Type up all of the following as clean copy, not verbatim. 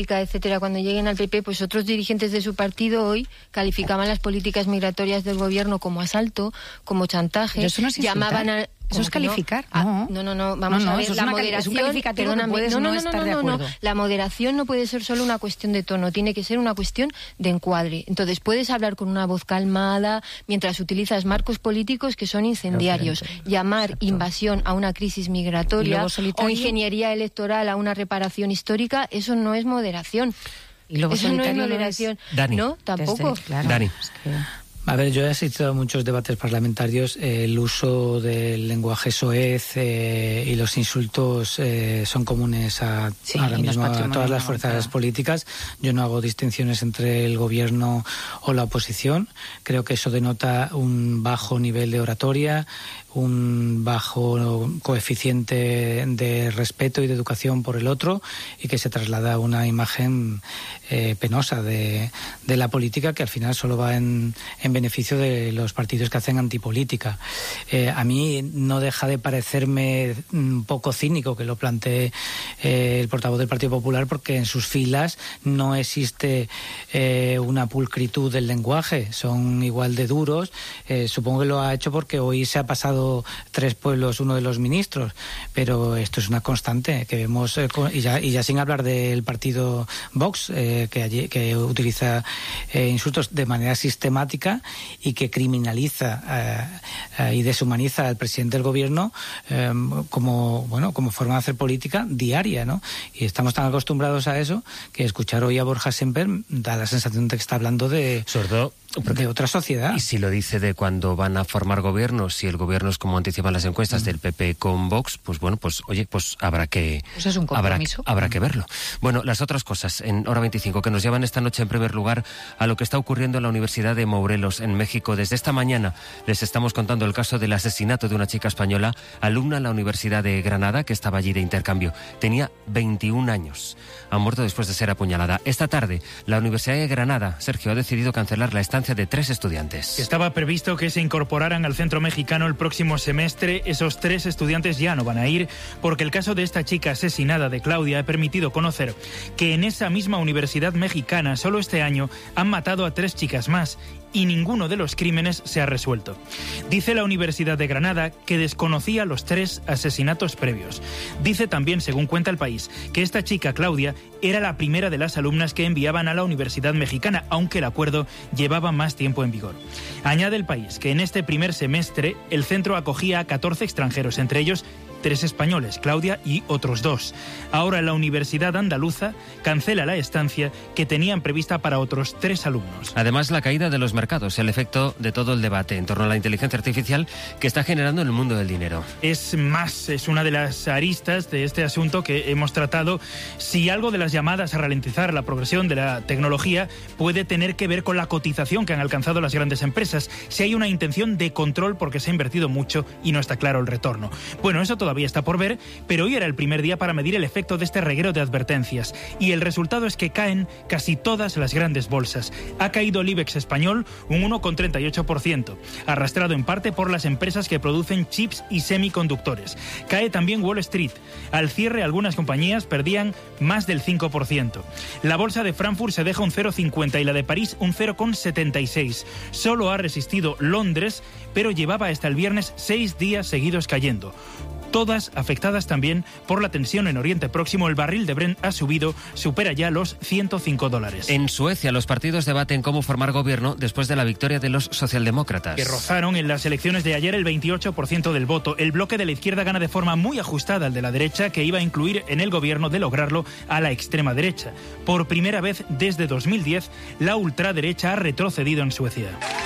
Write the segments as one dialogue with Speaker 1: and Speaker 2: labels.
Speaker 1: etcétera, cuando lleguen al PP, pues otros dirigentes de su partido hoy calificaban las políticas migratorias del gobierno como asalto, como chantaje.
Speaker 2: Pero eso no es
Speaker 1: llamaban a...
Speaker 2: Eso es calificar.
Speaker 1: No, vamos a ver,
Speaker 2: eso
Speaker 1: la moderación, perdóname, no, la moderación no puede ser solo una cuestión de tono, tiene que ser una cuestión de encuadre. Entonces puedes hablar con una voz calmada mientras utilizas marcos políticos que son incendiarios. Llamar invasión a una crisis migratoria o ingeniería electoral a una reparación histórica, eso no es moderación. Eso no es moderación.
Speaker 3: Dani.
Speaker 1: No, tampoco.
Speaker 2: Claro,
Speaker 3: Dani.
Speaker 4: A ver, yo he asistido a muchos debates parlamentarios. El uso del lenguaje soez y los insultos son comunes ahora mismo a todas las fuerzas políticas. Yo no hago distinciones entre el gobierno o la oposición. Creo que eso denota un bajo nivel de oratoria, un bajo coeficiente de respeto y de educación por el otro, y que se traslada una imagen penosa de la política, que al final solo va en beneficio de los partidos que hacen antipolítica. A mí no deja de parecerme un poco cínico que lo plantee el portavoz del Partido Popular, porque en sus filas no existe una pulcritud del lenguaje, son igual de duros. Supongo que lo ha hecho porque hoy se ha pasado 3 pueblos uno de los ministros, pero esto es una constante que vemos, y ya sin hablar del partido Vox, que utiliza insultos de manera sistemática y que criminaliza y deshumaniza al presidente del gobierno como forma de hacer política diaria, ¿no? Y estamos tan acostumbrados a eso que escuchar hoy a Borja Semper da la sensación de que está hablando de otra sociedad.
Speaker 3: Y si lo dice de cuando van a formar gobierno, si el gobierno es como anticipan las encuestas del PP con Vox, pues bueno, pues oye, pues habrá que...
Speaker 2: Pues es un compromiso.
Speaker 3: Habrá que verlo. Bueno, las otras cosas en Hora 25 que nos llevan esta noche en primer lugar a lo que está ocurriendo en la Universidad de Morelos, en México. Desde esta mañana les estamos contando el caso del asesinato de una chica española, alumna en la Universidad de Granada, que estaba allí de intercambio. Tenía 21 años. Ha muerto después de ser apuñalada. Esta tarde, la Universidad de Granada, Sergio, ha decidido cancelar la estancia de 3 estudiantes.
Speaker 5: Estaba previsto que se incorporaran al centro mexicano el próximo semestre. Esos 3 estudiantes ya no van a ir, porque el caso de esta chica asesinada, de Claudia, ha permitido conocer que en esa misma universidad mexicana solo este año han matado a 3 chicas más, y ninguno de los crímenes se ha resuelto. Dice la Universidad de Granada que desconocía los 3 asesinatos previos. Dice también, según cuenta El País, que esta chica, Claudia, era la primera de las alumnas que enviaban a la Universidad Mexicana, aunque el acuerdo llevaba más tiempo en vigor. Añade El País que en este primer semestre el centro acogía a 14 extranjeros, entre ellos 3 españoles, Claudia y otros 2. Ahora la Universidad Andaluza cancela la estancia que tenían prevista para otros 3 alumnos.
Speaker 3: Además, la caída de los mercados, el efecto de todo el debate en torno a la inteligencia artificial que está generando en el mundo del dinero.
Speaker 5: Es una de las aristas de este asunto que hemos tratado. Si algo de las llamadas a ralentizar la progresión de la tecnología puede tener que ver con la cotización que han alcanzado las grandes empresas, si hay una intención de control porque se ha invertido mucho y no está claro el retorno. Bueno, eso todavía está por ver, pero hoy era el primer día para medir el efecto de este reguero de advertencias, y el resultado es que caen casi todas las grandes bolsas. Ha caído el IBEX español un 1,38%, arrastrado en parte por las empresas que producen chips y semiconductores. Cae también Wall Street. Al cierre, algunas compañías perdían más del 5%. La bolsa de Frankfurt se deja un 0,50 y la de París un 0,76. Solo ha resistido Londres, pero llevaba hasta el viernes 6 días seguidos cayendo. Todas afectadas también por la tensión en Oriente Próximo. El barril de Brent ha subido, supera ya los $105.
Speaker 3: En Suecia, los partidos debaten cómo formar gobierno después de la victoria de los socialdemócratas,
Speaker 5: que rozaron en las elecciones de ayer el 28% del voto. El bloque de la izquierda gana de forma muy ajustada al de la derecha, que iba a incluir en el gobierno, de lograrlo, a la extrema derecha. Por primera vez desde 2010, la ultraderecha ha retrocedido en Suecia.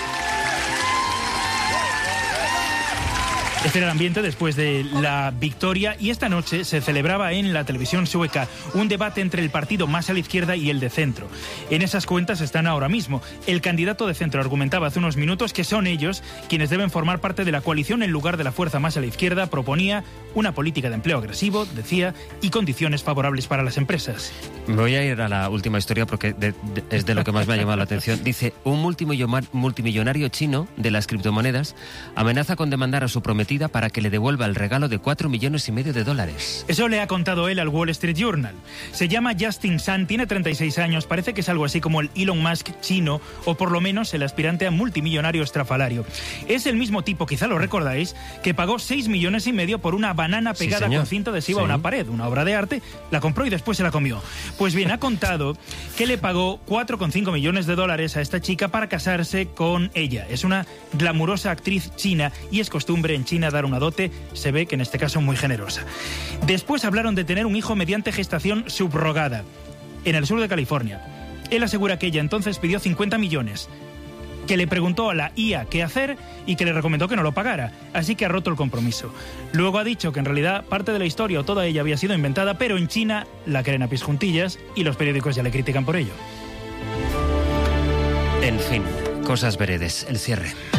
Speaker 5: Este era el ambiente después de la victoria, y esta noche se celebraba en la televisión sueca un debate entre el partido más a la izquierda y el de centro. En esas cuentas están ahora mismo. El candidato de centro argumentaba hace unos minutos que son ellos quienes deben formar parte de la coalición en lugar de la fuerza más a la izquierda. Proponía una política de empleo agresivo, decía, y condiciones favorables para las empresas.
Speaker 3: Me voy a ir a la última historia porque es de lo que más me ha llamado la atención. Dice, un multimillonario chino de las criptomonedas amenaza con demandar a su prometido convencida para que le devuelva el regalo de $4,5 millones.
Speaker 5: Eso le ha contado él al Wall Street Journal. Se llama Justin Sun, tiene 36 años, parece que es algo así como el Elon Musk chino, o por lo menos el aspirante a multimillonario estrafalario. Es el mismo tipo, quizá lo recordáis, que pagó $6,5 millones por una banana pegada con cinta adhesiva a una pared, una obra de arte, la compró y después se la comió. Pues bien, ha contado que le pagó $4,5 millones a esta chica para casarse con ella. Es una glamurosa actriz china y es costumbre en China dar una dote, se ve que en este caso muy generosa. Después hablaron de tener un hijo mediante gestación subrogada en el sur de California. Él asegura que ella entonces pidió 50 millones, que le preguntó a la IA qué hacer y que le recomendó que no lo pagara, así que ha roto el compromiso. Luego ha dicho que en realidad parte de la historia o toda ella había sido inventada, pero en China la creen a pies juntillas y los periódicos ya le critican por ello.
Speaker 3: En fin, cosas veredes, el cierre.